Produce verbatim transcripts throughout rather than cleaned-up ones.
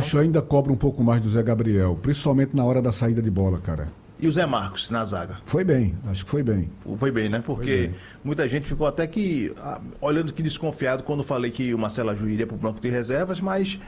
acho ainda cobra um pouco mais do Zé Gabriel, principalmente na hora da saída de bola, cara. E o Zé Marcos na zaga? Foi bem, acho que foi bem. Foi bem, né? Porque bem. Muita gente ficou até que, ah, olhando que desconfiado quando falei que o Marcelo Aju iria para o banco de reservas, mas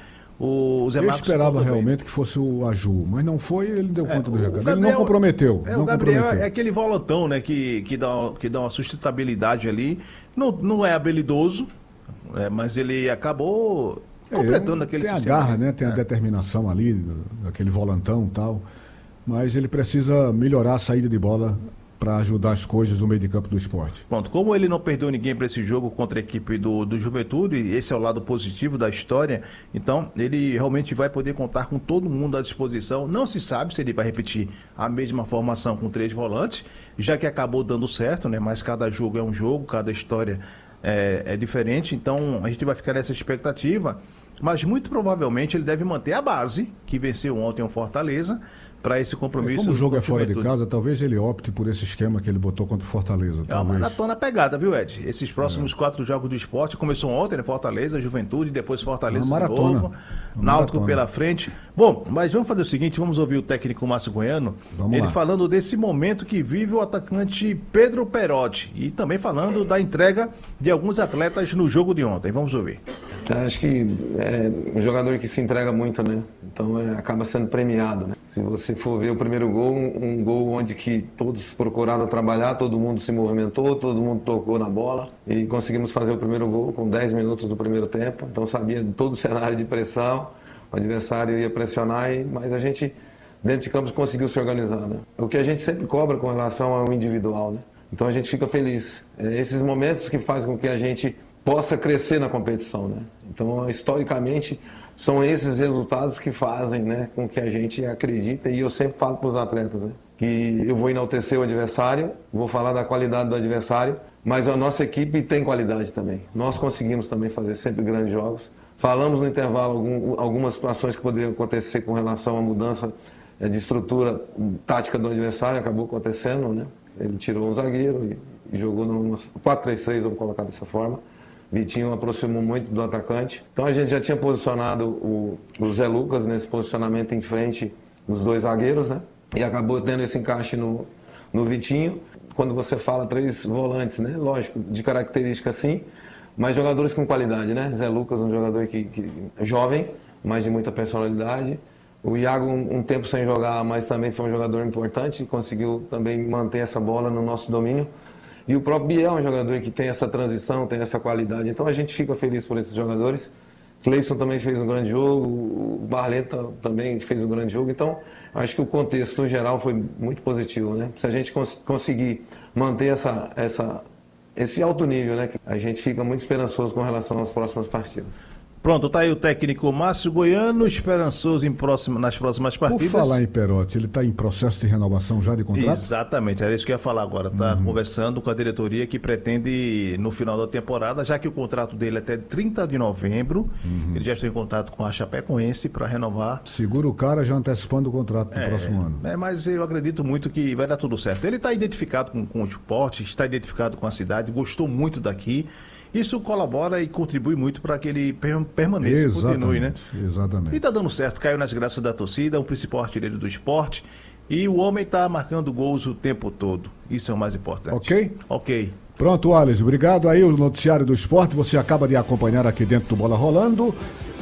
o Zé Eu Marcos... esperava realmente que fosse o Aju, mas não foi, ele deu É, conta do o recado. Gabriel- ele não comprometeu. É, não o Gabriel comprometeu. é aquele volantão, né? Que, que, dá, que dá uma sustentabilidade ali. Não, não é habilidoso, é, mas ele acabou completando É, aquele tem a sistema, garra, né? Tem a É. determinação ali, aquele volantão e tal. Mas ele precisa melhorar a saída de bola para ajudar as coisas no meio de campo do esporte. Pronto, como ele não perdeu ninguém para esse jogo contra a equipe do, do Juventude, esse é o lado positivo da história, então ele realmente vai poder contar com todo mundo à disposição. Não se sabe se ele vai repetir a mesma formação com três volantes, já que acabou dando certo, né? Mas cada jogo é um jogo, cada história é, é diferente, então a gente vai ficar nessa expectativa, mas muito provavelmente ele deve manter a base, que venceu ontem o Fortaleza, para esse compromisso. Como o jogo é com fora de Juventude. casa, talvez ele opte por esse esquema que ele botou contra o Fortaleza. É uma Talvez. maratona pegada, viu, Ed? Esses próximos é. quatro jogos do esporte, começou ontem, né? Fortaleza, Juventude, depois Fortaleza uma de maratona. novo, uma Náutico maratona. pela frente. Bom, mas vamos fazer o seguinte, vamos ouvir o técnico Márcio Goiano, Vamos ele lá. falando desse momento que vive o atacante Pedro Perotti e também falando da entrega de alguns atletas no jogo de ontem. Vamos ouvir. Acho que é um jogador que se entrega muito, né? Então é, acaba sendo premiado, né? Se você for ver o primeiro gol, um, um gol onde que todos procuraram trabalhar, todo mundo se movimentou, todo mundo tocou na bola e conseguimos fazer o primeiro gol com dez minutos do primeiro tempo. Então sabia todo o cenário de pressão, o adversário ia pressionar, e, mas a gente dentro de campo conseguiu se organizar, né? O que a gente sempre cobra com relação ao individual, né? Então a gente fica feliz. É esses momentos que fazem com que a gente possa crescer na competição, né? Então, historicamente, são esses resultados que fazem, né, com que a gente acredita, e eu sempre falo para os atletas, né, que eu vou enaltecer o adversário, vou falar da qualidade do adversário, mas a nossa equipe tem qualidade também. Nós conseguimos também fazer sempre grandes jogos. Falamos no intervalo algum, algumas situações que poderiam acontecer com relação à mudança de estrutura tática do adversário, acabou acontecendo, né? Ele tirou um zagueiro e, e jogou no quatro três três, vamos colocar dessa forma. Vitinho aproximou muito do atacante. Então a gente já tinha posicionado o, o Zé Lucas nesse posicionamento em frente dos dois zagueiros, né? E acabou tendo esse encaixe no, no Vitinho. Quando você fala três volantes, né? Lógico, de característica sim, mas jogadores com qualidade, né? Zé Lucas, um jogador que, que é jovem, mas de muita personalidade. O Iago, um, um tempo sem jogar, mas também foi um jogador importante e conseguiu também manter essa bola no nosso domínio. E o próprio Biel é um jogador que tem essa transição, tem essa qualidade. Então a gente fica feliz por esses jogadores. Cleison também fez um grande jogo, o Barleta também fez um grande jogo. Então acho que o contexto geral foi muito positivo, né? Se a gente cons- conseguir manter essa, essa, esse alto nível, né? A gente fica muito esperançoso com relação às próximas partidas. Pronto, tá aí o técnico Márcio Goiano, esperançoso em próxima, nas próximas partidas. Por falar em Perotti, ele está em processo de renovação já de contrato? Exatamente, era isso que eu ia falar agora. Está Uhum. conversando com a diretoria que pretende, no final da temporada, já que o contrato dele é até trinta de novembro, Uhum. ele já está em contato com a Chapecoense para renovar. Segura o cara já antecipando o contrato do próximo ano. É, mas eu acredito muito que vai dar tudo certo. Ele está identificado com, com o esporte, está identificado com a cidade, gostou muito daqui. Isso colabora e contribui muito para que ele per- permaneça e continue, né? Exatamente. E está dando certo, caiu nas graças da torcida, o principal artilheiro do esporte. E o homem está marcando gols o tempo todo. Isso é o mais importante. Ok? Ok. Pronto, Alisson, obrigado. Aí o noticiário do esporte, você acaba de acompanhar aqui dentro do Bola Rolando.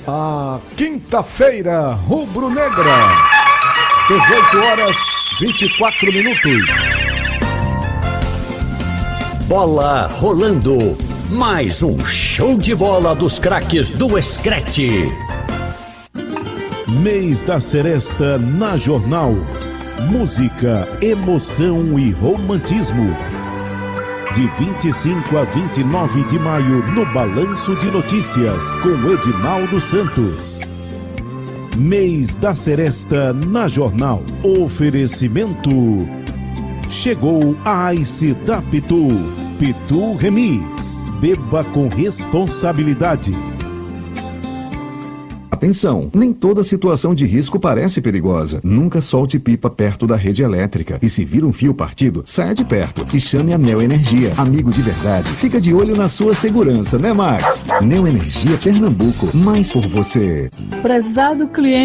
A quinta-feira rubro-negra, dezoito horas e vinte e quatro minutos. Bola rolando. Mais um show de bola dos craques do Escrete. Mês da Seresta na Jornal. Música, emoção e romantismo. De vinte e cinco a vinte e nove de maio no Balanço de Notícias com Edinaldo Santos. Mês da Seresta na Jornal. Oferecimento. Chegou a Ice da Pitu. Pitu Remix. Beba com responsabilidade. Atenção, nem toda situação de risco parece perigosa. Nunca solte pipa perto da rede elétrica. E se vir um fio partido, saia de perto e chame a Neo Energia. Amigo de verdade, fica de olho na sua segurança, né, Max? Neo Energia Pernambuco, mais por você. Prezado cliente.